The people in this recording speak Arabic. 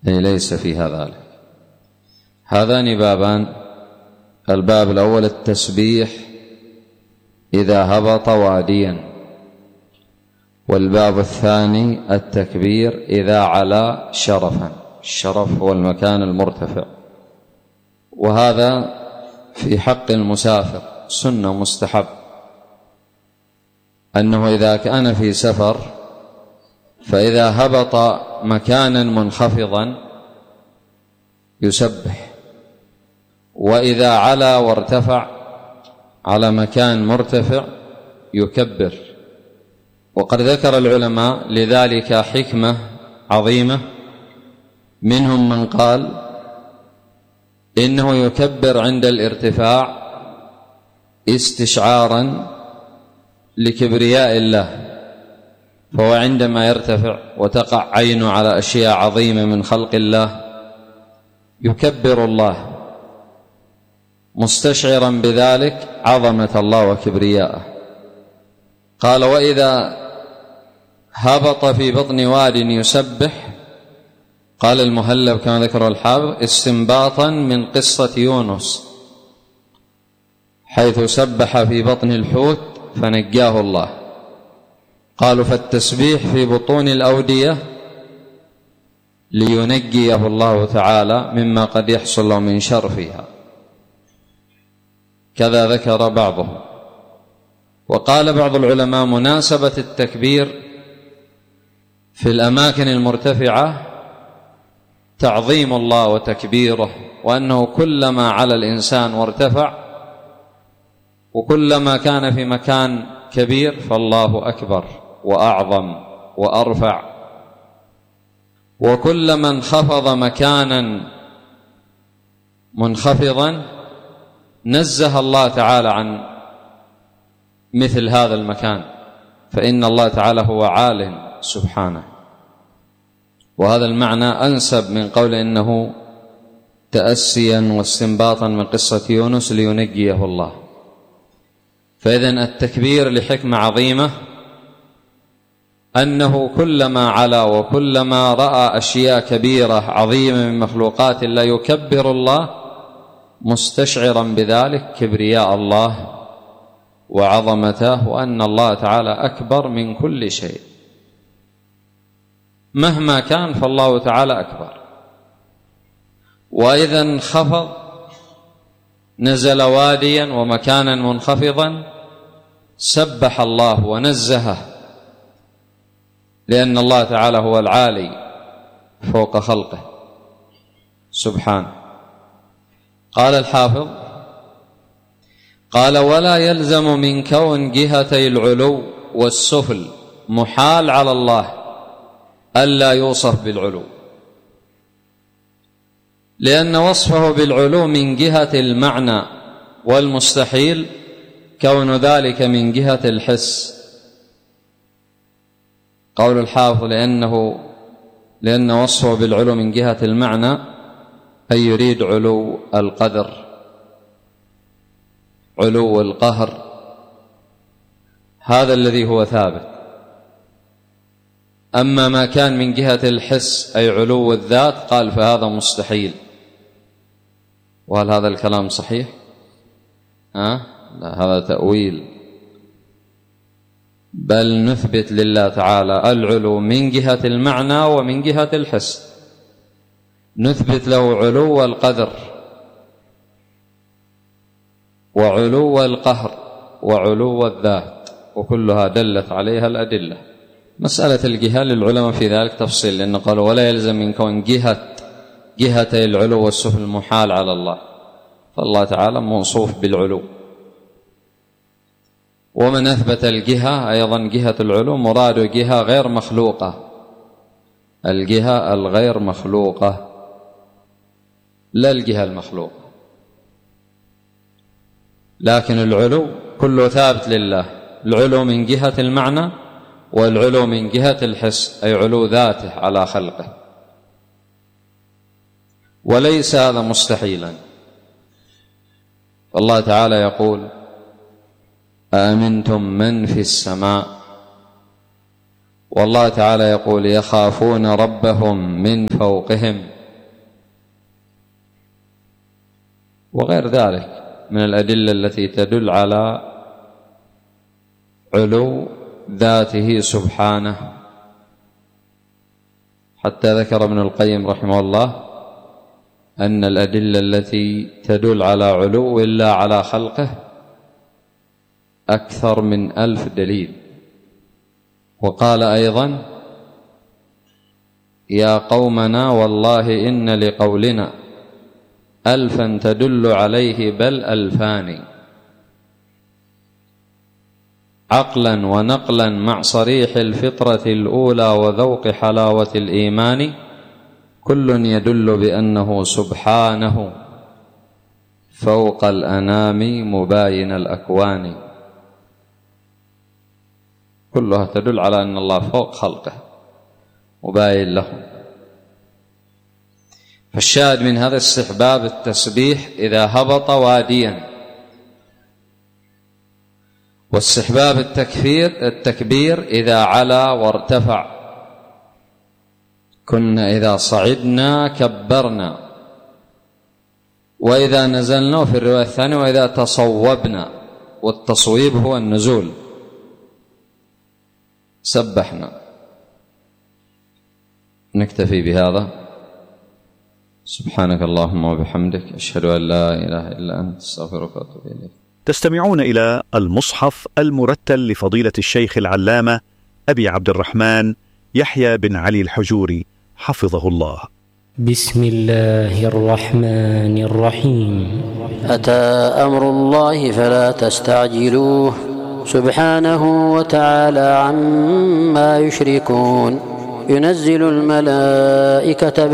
أي ليس فيها ذلك. هذان بابان: الباب الأول التسبيح إذا هبط واديا، والباب الثاني التكبير إذا علا شرفا. الشرف هو المكان المرتفع، وهذا في حق المسافر سنة مستحب، أنه إذا كان في سفر فإذا هبط مكانا منخفضا يسبح، وإذا علا وارتفع على مكان مرتفع يكبر. وقد ذكر العلماء لذلك حكمة عظيمة، منهم من قال إنه يكبر عند الارتفاع استشعارا لكبرياء الله، فهو عندما يرتفع وتقع عينه على أشياء عظيمة من خلق الله يكبر الله مستشعرا بذلك عظمة الله وكبرياءه. قال: وإذا هبط في بطن واد يسبح، قال المهلب كما ذكر الحافظ استنباطا من قصة يونس حيث سبح في بطن الحوت فنجاه الله. قالوا: فالتسبيح في بطون الأودية لينجيه الله تعالى مما قد يحصل له من شر فيها، كذا ذكر بعضهم. وقال بعض العلماء: مناسبة التكبير في الأماكن المرتفعة تعظيم الله وتكبيره، وأنه كلما على الإنسان وارتفع وكلما كان في مكان كبير فالله أكبر وأعظم وأرفع، وكلما انخفض مكانا منخفضا نزه الله تعالى عن مثل هذا المكان، فإن الله تعالى هو عال سبحانه. وهذا المعنى أنسب من قول إنه تأسيا واستنباطا من قصة يونس لينجيه الله. فإذن التكبير لحكمة عظيمة، أنه كلما علا وكلما رأى أشياء كبيرة عظيمة من مخلوقات الله يكبر الله مستشعرا بذلك كبرياء الله وعظمته، وأن الله تعالى أكبر من كل شيء، مهما كان فالله تعالى أكبر. وإذا انخفض نزل واديا ومكانا منخفضا سبح الله ونزهه، لأن الله تعالى هو العالي فوق خلقه سبحانه. قال الحافظ: قال: ولا يلزم من كون جهتي العلو والسفل محال على الله ألا يوصف بالعلو، لأن وصفه بالعلو من جهة المعنى، والمستحيل كون ذلك من جهة الحس. قول الحافظ: لأن وصفه بالعلو من جهة المعنى أي يريد علو القدر، علو القهر، هذا الذي هو ثابت. أما ما كان من جهة الحس أي علو الذات قال فهذا مستحيل. وهل هذا الكلام صحيح؟ لا، هذا تأويل، بل نثبت لله تعالى العلو من جهة المعنى ومن جهة الحس، نثبت له علو القدر وعلو القهر وعلو الذات، وكلها دلت عليها الأدلة. مسألة الجهة للعلماء في ذلك تفصيل، لأنه قالوا: ولا يلزم من كون جهتي العلو والسفل محال على الله، فالله تعالى موصوف بالعلو. ومن أثبت الجهة أيضا جهة العلو مراد جهة غير مخلوقة، الجهة الغير مخلوقة لا الجهة المخلوقة، لكن العلو كله ثابت لله، العلو من جهة المعنى والعلو من جهة الحس أي علو ذاته على خلقه، وليس هذا مستحيلا. فالله تعالى يقول: أأمنتم من في السماء والله تعالى يقول يخافون ربهم من فوقهم، وغير ذلك من الأدلة التي تدل على علو ذاته سبحانه. حتى ذكر ابن القيم رحمه الله أن الأدلة التي تدل على علو الله على خلقه أكثر من 1000 دليل. وقال أيضا يا قومنا والله إن لقولنا 1000 تدل عليه بل 2000 عقلا ونقلا مع صريح الفطرة الأولى وذوق حلاوة الإيمان كل يدل بأنه سبحانه فوق الأنام مباين الأكوان. كلها تدل على أن الله فوق خلقه مباين له. فالشاهد من هذا استحباب التسبيح إذا هبط واديا، واستحباب التكبير إذا علا وارتفع. كنا إذا صعدنا كبرنا، وإذا نزلنا، وفي الرواية الثانية وإذا تصوبنا، والتصويب هو النزول، سبحنا. نكتفي بهذا. سبحانك اللهم وبحمدك، أشهد أن لا إله إلا أنت، أستغفرك وأتوب إليك. تستمعون إلى المصحف المرتل لفضيلة الشيخ العلامة أبي عبد الرحمن يحيى بن علي الحجوري حفظه الله. بسم الله الرحمن الرحيم. أتى أمر الله فلا تستعجلوه سبحانه وتعالى عما يشركون. ينزل الملائكة